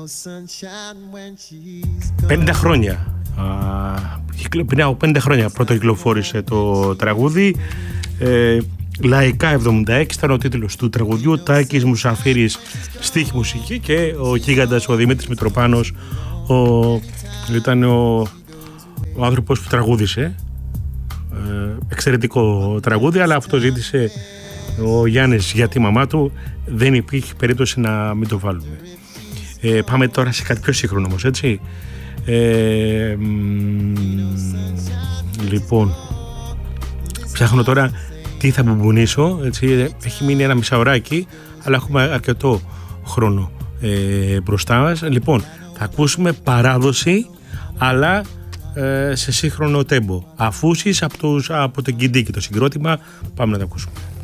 50 χρόνια. Πριν από 50 χρόνια πρώτο κυκλοφόρησε το τραγούδι. Λαϊκά 76 ήταν ο τίτλος του τραγουδιού. Τάκης Μουσαφίρης στίχη μουσική και ο γίγαντας ο Δημήτρης Μητροπάνος ήταν ο άνθρωπος που τραγούδισε. Εξαιρετικό τραγούδι, αλλά αυτό ζήτησε ο Γιάννης για τη μαμά του. Δεν υπήρχε περίπτωση να μην το βάλουμε. Πάμε τώρα σε κάτι πιο σύγχρονο όμως, έτσι. Λοιπόν, ψάχνω τώρα τι θα μπουμπουνίσω, έτσι. Έχει μείνει ένα μισάωράκι, αλλά έχουμε αρκετό χρόνο μπροστά μας. Λοιπόν, θα ακούσουμε παράδοση, αλλά σε σύγχρονο τέμπο. Αφούσεις από την Κιντίκη, το συγκρότημα. Πάμε να τα ακούσουμε.